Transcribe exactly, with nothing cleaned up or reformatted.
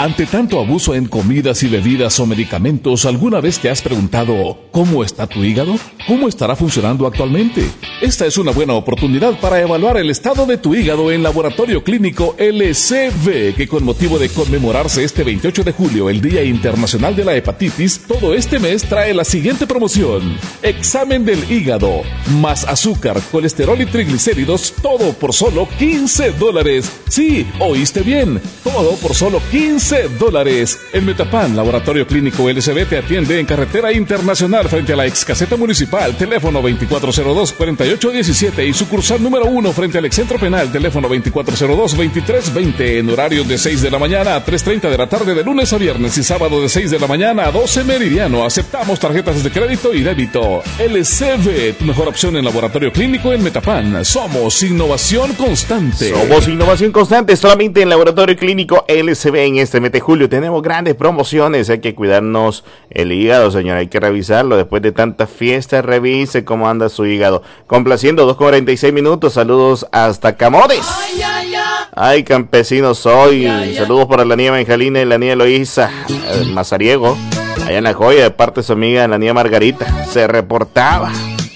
Ante tanto abuso en comidas y bebidas o medicamentos, ¿alguna vez te has preguntado cómo está tu hígado? ¿Cómo estará funcionando actualmente? Esta es una buena oportunidad para evaluar el estado de tu hígado en Laboratorio Clínico L C V, que con motivo de conmemorarse este veintiocho de julio, el Día Internacional de la Hepatitis, todo este mes trae la siguiente promoción. Examen del hígado, más azúcar, colesterol y triglicéridos, todo por solo quince dólares. Sí, oíste bien, todo por solo quince dólares. En Metapan, Laboratorio Clínico L C V te atiende en Carretera Internacional frente a la ex caseta municipal, teléfono veinticuatro cero dos, cuarenta y ocho diecisiete, y sucursal número uno frente al ex centro penal, teléfono veinticuatro cero dos, veintitrés veinte, en horarios de seis de la mañana a tres treinta de la tarde de lunes a viernes y sábado de seis de la mañana a doce meridiano. Aceptamos tarjetas de crédito y débito. L C V, tu mejor opción en Laboratorio Clínico en Metapan. Somos innovación constante. Somos innovación constante solamente en Laboratorio Clínico L C V. En este mes de julio tenemos grandes promociones. Hay que cuidarnos el hígado, señor. Hay que revisarlo. Después de tantas fiestas, revise cómo anda su hígado. Complaciendo, dos cuarenta y seis minutos. Saludos hasta Camotes. Ay, ay, ay. Ay, campesino soy. Ay, ay, saludos para la niña Benjalina y la niña Eloísa Mazariego. Allá en La Joya, de parte de su amiga la niña Margarita. Se reportaba.